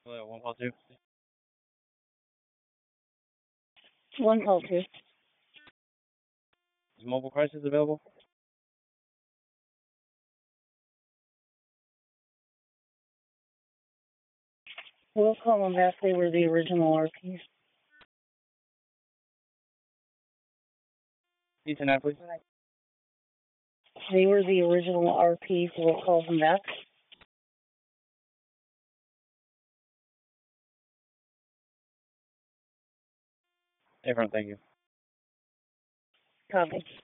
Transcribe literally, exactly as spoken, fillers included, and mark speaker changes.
Speaker 1: Hello, one call two.
Speaker 2: One call two.
Speaker 1: Is mobile crisis available?
Speaker 2: We'll call them back. They were the original R Ps.
Speaker 1: E ten nine, please.
Speaker 2: They were the original R Ps. We'll call them back.
Speaker 1: Everyone, thank you.
Speaker 2: Copy.